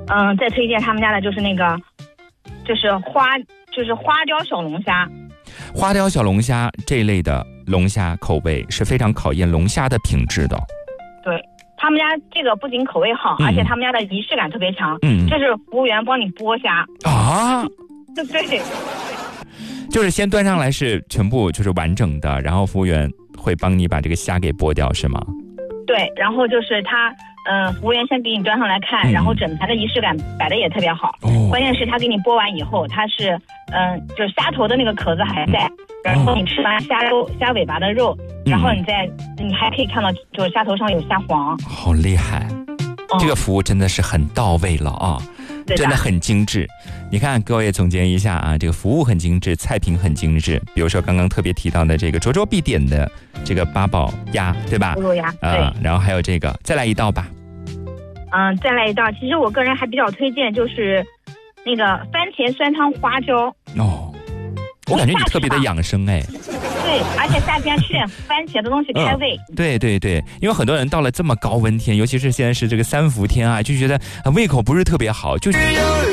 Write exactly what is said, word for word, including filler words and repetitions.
嗯，再推荐他们家的就是那个，就是花，就是花雕小龙虾。 花雕小龙虾这一类的龙虾口味是非常考验龙虾的品质的。 对，他们家这个不仅口味好，嗯、而且他们家的仪式感特别强。嗯，就是服务员帮你剥虾啊。 对， 就是先端上来是全部就是完整的，然后服务员会帮你把这个虾给剥掉，是吗？ 对，然后就是他，嗯、呃，服务员先给你端上来看，嗯、然后整盘的仪式感摆的也特别好。哦、关键是他给你剥完以后，他是，嗯、呃，就是虾头的那个壳子还在，嗯、然后你吃完虾肉、虾尾巴的肉，嗯、然后你再，你还可以看到就是虾头上有虾黄。 好厉害，哦、这个服务真的是很到位了啊！真的很精致。你看，各位总结一下啊，这个服务很精致，菜品很精致。比如说刚刚特别提到的这个灼灼必点的这个八宝鸭，对吧？ 猪肉鸭，对、 呃。然后还有这个，再来一道吧。 嗯，再来一道。其实我个人还比较推荐，就是那个番茄酸汤花椒。 哦，我感觉你特别的养生哎。 对，而且夏天吃点番茄的东西开胃、 嗯。对对对，因为很多人到了这么高温天，尤其是现在是这个三伏天啊，就觉得胃口不是特别好，就。